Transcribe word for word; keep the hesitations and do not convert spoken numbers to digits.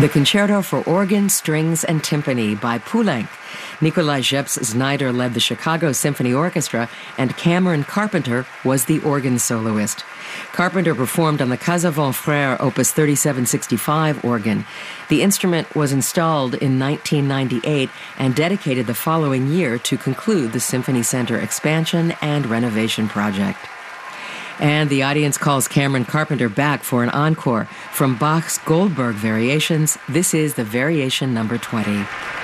The Concerto for Organ, Strings, and Timpani by Poulenc. Nikolai Jeps-Znaider led the Chicago Symphony Orchestra, and Cameron Carpenter was the organ soloist. Carpenter performed on the Casa Von Frères Opus thirty-seven sixty-five organ. The instrument was installed in nineteen ninety-eight and dedicated the following year to conclude the Symphony Center expansion and renovation project. And the audience calls Cameron Carpenter back for an encore. From Bach's Goldberg Variations, this is the Variation number twenty.